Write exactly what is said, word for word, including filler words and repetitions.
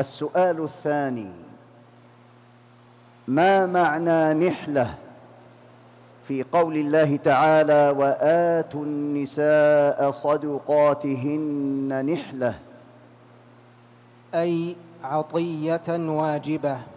السؤال الثاني: ما معنى نحلة في قول الله تعالى: وآتوا النساء صدقاتهن نحلة؟ أي عطية واجبة.